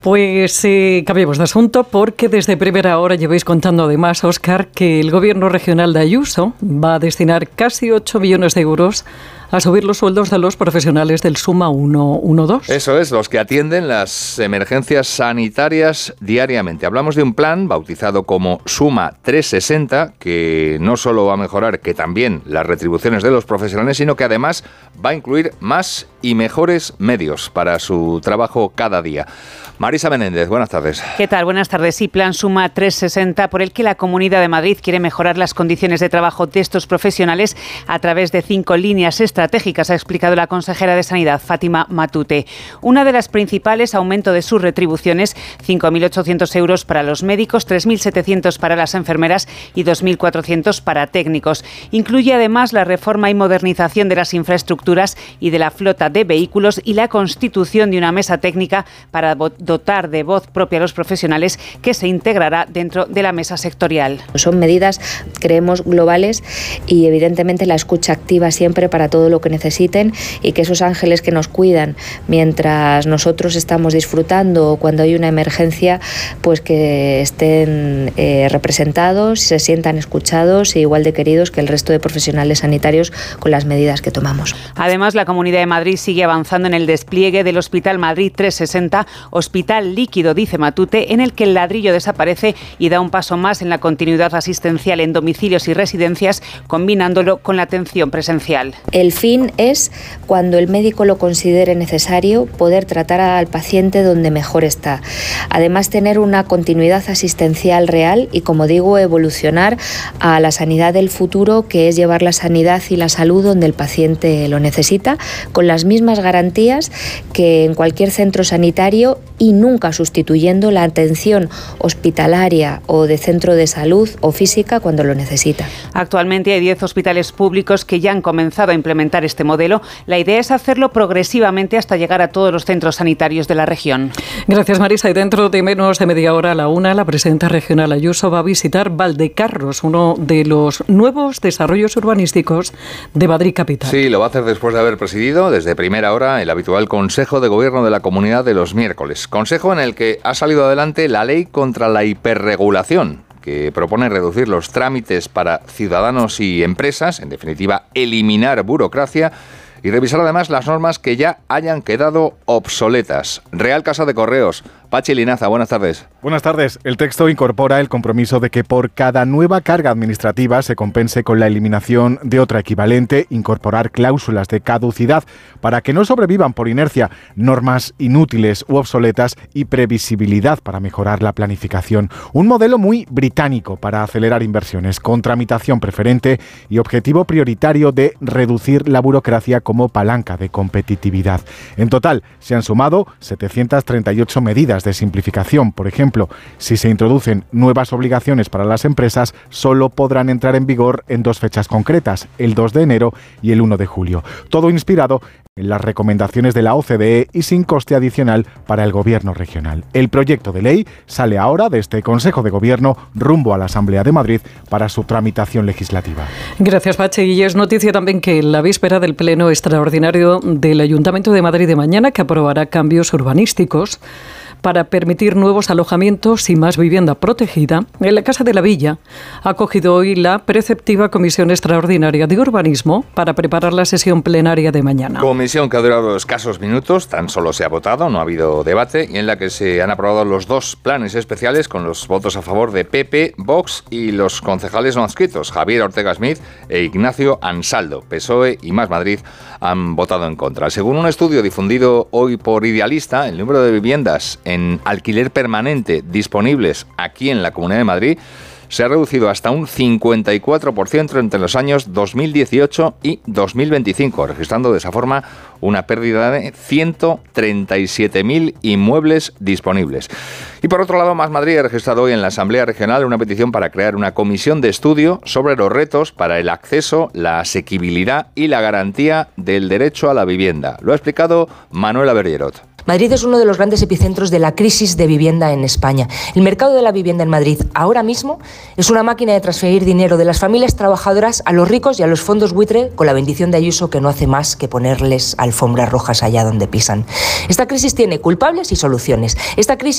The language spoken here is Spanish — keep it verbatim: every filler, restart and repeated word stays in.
Pues eh, cambiemos de asunto porque desde primera hora lleváis contando además, Óscar, que el Gobierno regional de Ayuso va a destinar casi ocho millones de euros a subir los sueldos de los profesionales del Suma ciento doce. Eso es, los que atienden las emergencias sanitarias diariamente. Hablamos de un plan bautizado como Suma trescientos sesenta, que no solo va a mejorar, que también las retribuciones de los profesionales, sino que además va a incluir más y mejores medios para su trabajo cada día. Marisa Menéndez, buenas tardes. ¿Qué tal? Buenas tardes. Sí, plan Suma trescientos sesenta, por el que la Comunidad de Madrid quiere mejorar las condiciones de trabajo de estos profesionales a través de cinco líneas estratégicas, ha explicado la consejera de Sanidad, Fátima Matute. Una de las principales, aumento de sus retribuciones, cinco mil ochocientos euros para los médicos, tres mil setecientos para las enfermeras y dos mil cuatrocientos para técnicos. Incluye además la reforma y modernización de las infraestructuras y de la flota de vehículos y la constitución de una mesa técnica para dotar de voz propia a los profesionales, que se integrará dentro de la mesa sectorial. Son medidas, creemos, globales y evidentemente la escucha activa siempre para todo lo que necesiten, y que esos ángeles que nos cuidan mientras nosotros estamos disfrutando o cuando hay una emergencia, pues que estén eh, representados, se sientan escuchados e igual de queridos que el resto de profesionales sanitarios con las medidas que tomamos. Además, la Comunidad de Madrid sigue avanzando en el despliegue del Hospital Madrid trescientos sesenta, hospital líquido, dice Matute, en el que el ladrillo desaparece y da un paso más en la continuidad asistencial en domicilios y residencias, combinándolo con la atención presencial. El fin es, cuando el médico lo considere necesario, poder tratar al paciente donde mejor está. Además, tener una continuidad asistencial real y, como digo, evolucionar a la sanidad del futuro, que es llevar la sanidad y la salud donde el paciente lo necesita, con las mismas garantías que en cualquier centro sanitario y nunca sustituyendo la atención hospitalaria o de centro de salud o física cuando lo necesita. Actualmente hay diez hospitales públicos que ya han comenzado a implementar este modelo. La idea es hacerlo progresivamente hasta llegar a todos los centros sanitarios de la región. Gracias, Marisa. Y dentro de menos de media hora, a la una, la presidenta regional Ayuso va a visitar Valdecarros, uno de los nuevos desarrollos urbanísticos de Madrid capital. Sí, lo va a hacer después de haber presidido desde primera hora el habitual Consejo de Gobierno de la Comunidad de los miércoles. Consejo en el que ha salido adelante la ley contra la hiperregulación, que propone reducir los trámites para ciudadanos y empresas, en definitiva, eliminar burocracia y revisar además las normas que ya hayan quedado obsoletas. Real Casa de Correos. Pachi Linaza, buenas tardes. Buenas tardes. El texto incorpora el compromiso de que por cada nueva carga administrativa se compense con la eliminación de otra equivalente, incorporar cláusulas de caducidad para que no sobrevivan por inercia normas inútiles u obsoletas y previsibilidad para mejorar la planificación. Un modelo muy británico para acelerar inversiones, con tramitación preferente y objetivo prioritario de reducir la burocracia como palanca de competitividad. En total, se han sumado setecientas treinta y ocho medidas de simplificación. Por ejemplo, si se introducen nuevas obligaciones para las empresas, solo podrán entrar en vigor en dos fechas concretas, el dos de enero y el uno de julio. Todo inspirado en las recomendaciones de la O C D E y sin coste adicional para el Gobierno regional. El proyecto de ley sale ahora de este Consejo de Gobierno rumbo a la Asamblea de Madrid para su tramitación legislativa. Gracias, Pachi. Y es noticia también que en la víspera del Pleno Extraordinario del Ayuntamiento de Madrid de mañana, que aprobará cambios urbanísticos para permitir nuevos alojamientos y más vivienda protegida, en la Casa de la Villa ha acogido hoy la preceptiva Comisión Extraordinaria de Urbanismo para preparar la sesión plenaria de mañana. Comisión que ha durado escasos minutos, tan solo se ha votado, no ha habido debate, y en la que se han aprobado los dos planes especiales con los votos a favor de P P, Vox y los concejales no adscritos, Javier Ortega Smith e Ignacio Ansaldo. P S O E y Más Madrid han votado en contra. Según un estudio difundido hoy por Idealista, el número de viviendas en alquiler permanente disponibles aquí en la Comunidad de Madrid se ha reducido hasta un cincuenta y cuatro por ciento entre los años dos mil dieciocho y dos mil veinticinco, registrando de esa forma una pérdida de ciento treinta y siete mil inmuebles disponibles. Y por otro lado, Más Madrid ha registrado hoy en la Asamblea Regional una petición para crear una comisión de estudio sobre los retos para el acceso, la asequibilidad y la garantía del derecho a la vivienda. Lo ha explicado Manuela Bergerot. Madrid es uno de los grandes epicentros de la crisis de vivienda en España. El mercado de la vivienda en Madrid ahora mismo es una máquina de transferir dinero de las familias trabajadoras a los ricos y a los fondos buitre, con la bendición de Ayuso, que no hace más que ponerles alfombras rojas allá donde pisan. Esta crisis tiene culpables y soluciones. Esta crisis